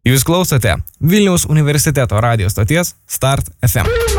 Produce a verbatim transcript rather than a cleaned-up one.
Jūs klausote Vilniaus universiteto radijo stoties Start F M.